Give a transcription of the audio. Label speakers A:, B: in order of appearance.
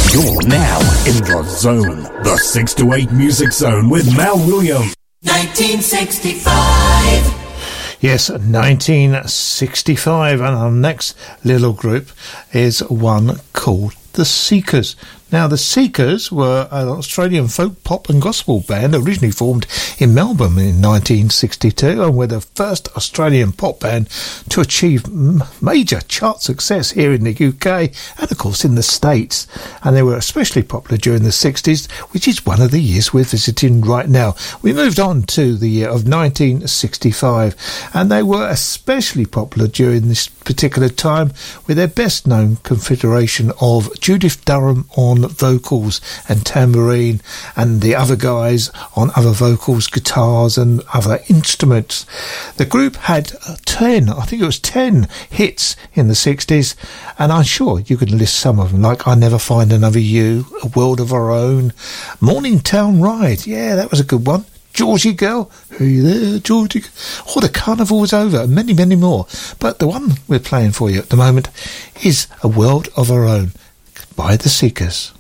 A: You're now in the zone. The 6 to 8 Music Zone with Mal Williams.
B: 1965.
C: Yes, 1965, and our next little group is one called The Seekers. Now, The Seekers were an Australian folk, pop and gospel band originally formed in Melbourne in 1962 and were the first Australian pop band to achieve major chart success here in the UK and, of course, in the States. And they were especially popular during the 60s, which is one of the years we're visiting right now. We moved on to the year of 1965, and they were especially popular during this particular time with their best-known configuration of Judith Durham on vocals and tambourine, and the other guys on other vocals, guitars and other instruments. The group had 10 hits in the 60s, and I'm sure you could list some of them, like I Never Find Another You, A World of Our Own, Morningtown Ride, yeah, that was a good one, Georgie Girl, hey there, Georgie, oh, The Carnival Was Over, and many, many more. But the one we're playing for you at the moment is A World of Our Own by The Seekers.